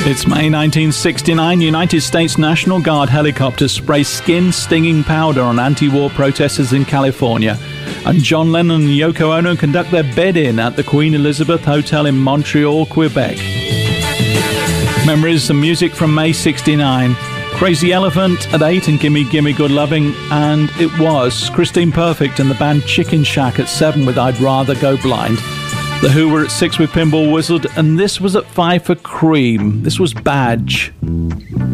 It's May 1969. United States National Guard helicopters spray skin-stinging powder on anti-war protesters in California. And John Lennon and Yoko Ono conduct their bed-in at the Queen Elizabeth Hotel in Montreal, Quebec. Memories and music from May 69. Crazy Elephant at 8 and Gimme Gimme Good Loving. And it was Christine Perfect and the band Chicken Shack at 7 with I'd Rather Go Blind. The Who were at 6 with Pinball Wizard, and this was at 5 for Cream. This was Badge.